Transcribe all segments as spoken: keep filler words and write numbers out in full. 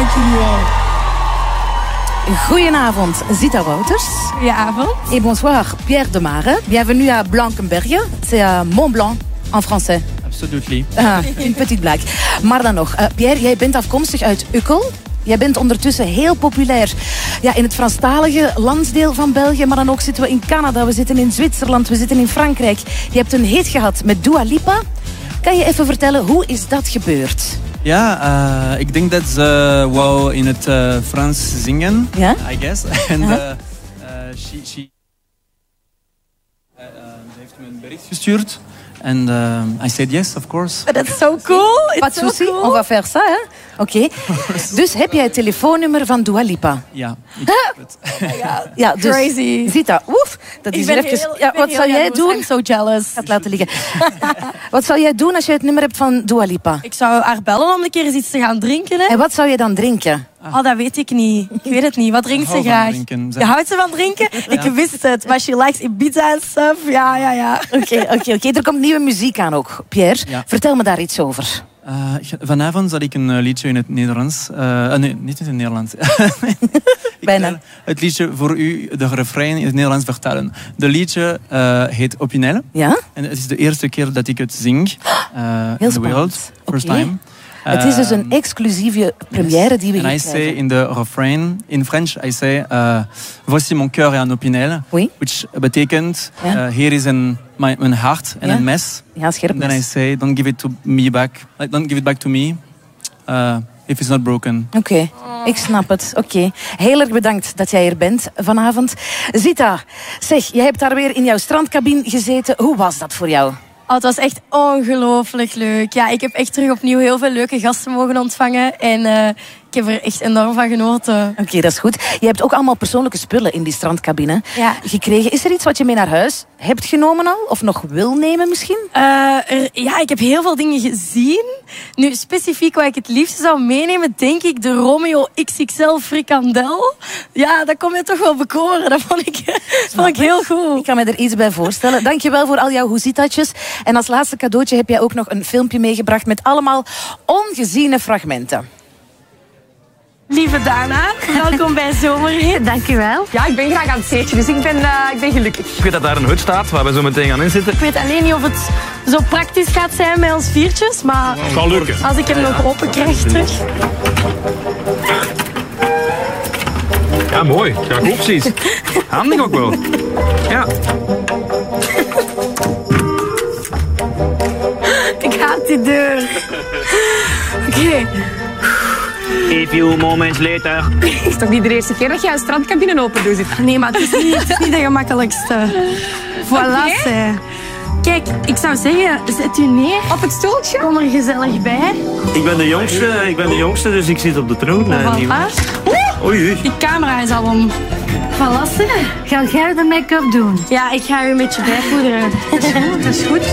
Dank jullie wel. Goedenavond, Zita Wouters. Goedenavond. Et bonsoir, Pierre Demare. Bienvenue à Blankenberge. C'est à Mont Blanc en français. Absolutely. Ah, een petite blague. Maar dan nog, uh, Pierre, jij bent afkomstig uit Uccle. Jij bent ondertussen heel populair ja, in het Franstalige landsdeel van België. Maar dan ook zitten we in Canada, we zitten in Zwitserland, we zitten in Frankrijk. Je hebt een hit gehad met Dua Lipa. Kan je even vertellen, hoe is dat gebeurd? Ja, uh, ik denk dat ze wou in het uh, Frans zingen, ja? I guess. En uh, uh, she, she, uh, uh, ze heeft me een bericht gestuurd. En uh, I said yes, of course. That's so cool. It's Pas de souci, so cool. on va faire ça, hè? Oké. Okay. Dus heb jij het telefoonnummer van Dua Lipa? Ja, ik heb het. Ja, ja, dus crazy. Zita, oef, dat is even... Heel, ja, wat zou jij doen? I'm so jealous. Ga het laten liggen. Wat zou jij doen als je het nummer hebt van Dua Lipa? Ik zou haar bellen om een keer eens iets te gaan drinken. Hè? En wat zou je dan drinken? Oh, dat weet ik niet. Ik weet het niet. Wat drinkt ze graag? Je houdt ze van drinken? Ja. Ik wist het. Maar she likes Ibiza en stuff. Ja, ja, ja. Oké, okay, oké, okay, okay. Er komt nieuwe muziek aan ook. Pierre, ja. Vertel me daar iets over. Uh, vanavond zal ik een uh, liedje in het Nederlands... Uh, nee, niet in het Nederlands. Bijna. Het liedje voor u, de refrein in het Nederlands vertalen. De liedje uh, heet Opinel. Ja? En het is de eerste keer dat ik het zing. Uh, Heel in the world. First okay. time. Het is dus een exclusieve première die we hier krijgen. En I say in the refrain, in French, I say... Uh, Voici mon cœur et un opinel. Oui. Which betekent, ja. uh, hier is een, mijn, mijn hart en ja. een mes. Ja, scherp mes. Then I say, don't give it to me back. Don't give it back to me. Uh, if it's not broken. Oké, okay. Ik snap het. Oké. Okay. Heel erg bedankt dat jij er bent vanavond. Zita, zeg, jij hebt daar weer in jouw strandcabine gezeten. Hoe was dat voor jou? Oh, het was echt ongelooflijk leuk. Ja, ik heb echt terug opnieuw heel veel leuke gasten mogen ontvangen. En uh, ik heb er echt enorm van genoten. Oké, okay, dat is goed. Je hebt ook allemaal persoonlijke spullen in die strandcabine ja. gekregen. Is er iets wat je mee naar huis hebt genomen al? Of nog wil nemen misschien? Uh, er, ja, ik heb heel veel dingen gezien. Nu, specifiek wat ik het liefst zou meenemen, denk ik de Romeo X X L frikandel. Ja, dat kon je toch wel bekoren. Dat vond ik, vond ik heel goed. Ik kan me er iets bij voorstellen. Dankjewel voor al jouw hoezitatjes. En als laatste cadeautje heb jij ook nog een filmpje meegebracht met allemaal ongeziene fragmenten. Lieve Dana, welkom bij Zomerhit. Dankjewel. Ja, ik ben graag aan het zeetje, dus ik ben, uh, ik ben gelukkig. Ik weet dat daar een hut staat waar we zo meteen gaan inzitten. Ik weet alleen niet of het zo praktisch gaat zijn met ons viertjes, maar het kan lukken. Als ik hem nog open krijg terug. Ja, mooi. Ga ik opties. Handig ook wel. Ja. Ik haat die deur. Oké. Okay. A few moments later. Het is toch niet de eerste keer dat je een strandcabine open doet? Nee, maar het is niet, het is niet de gemakkelijkste. Voilà, okay. Kijk, ik zou zeggen, zet u neer. Op het stoeltje? Kom er gezellig bij. Ik ben de jongste, ik ben de jongste, dus ik zit op de troon. Voilà. Oei, oei. Die camera is al om. Voilà, zeg. Ga jij de make-up doen? Ja, ik ga u een beetje bijpoederen. Dat is goed, dat is goed.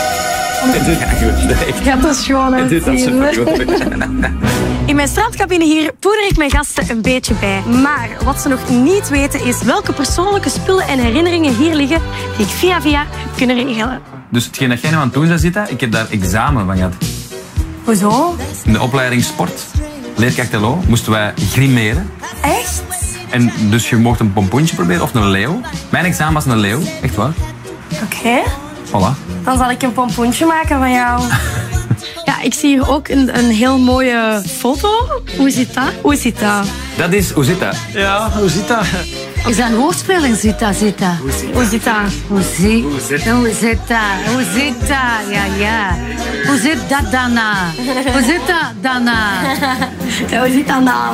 Ja, dat is gewoon uitzien. In mijn strandcabine hier poeder ik mijn gasten een beetje bij. Maar wat ze nog niet weten is welke persoonlijke spullen en herinneringen hier liggen die ik via via heb kunnen regelen. Dus hetgeen dat jij nu aan het doen bent, Zita, ik heb daar examen van gehad. Hoezo? In de opleiding sport, leerkracht L O, moesten wij grimeren. Echt? En dus je mocht een pompoentje proberen of een leeuw. Mijn examen was een leeuw, echt waar. Oké. Okay. Voilà. Dan zal ik een pompoentje maken van jou. Ja, ik zie hier ook een, een heel mooie foto. Hoe zit dat? Hoe zit dat? Dat is, hoe zit dat? Ja, hoe zit dat? Is dat een woordspeling, Zita, Zita? Hoe zit dat? Hoe zit Hoe zit dat? Hoe zit dat? Ja, ja. Hoe zit dat, Dana? Hoe zit dat, Dana? Ja, hoe zit dat, Dana?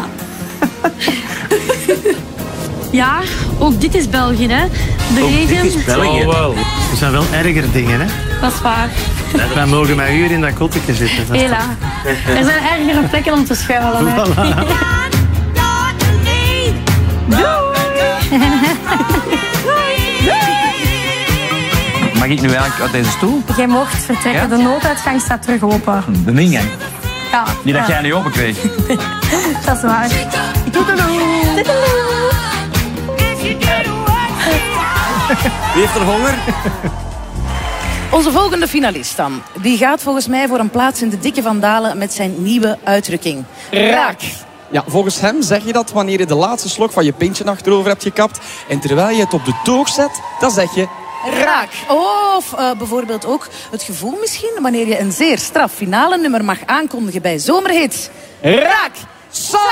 Ja, ook dit is België, hè. De ook regen. Dit is België. Oh, wel. Er zijn wel erger dingen, hè. Dat is waar. Wij mogen maar uur in dat kottetje zitten. Dat Hela. Er zijn ergere plekken om te schuilen. Hè. Voilà. Mag ik nu eigenlijk uit deze stoel? Jij mocht vertrekken. Ja? De nooduitgang staat terug open. De ingang? Ja. Die dat ja. jij niet open kreeg. Dat is waar. Wie heeft er honger? Onze volgende finalist dan. Die gaat volgens mij voor een plaats in de Dikke Van Dalen met zijn nieuwe uitdrukking. Raak. Ja, volgens hem zeg je dat wanneer je de laatste slok van je pintje achterover hebt gekapt. En terwijl je het op de toog zet, dan zeg je... Raak. Of uh, bijvoorbeeld ook het gevoel misschien wanneer je een zeer straf finale nummer mag aankondigen bij Zomerhits. Raak! Saai!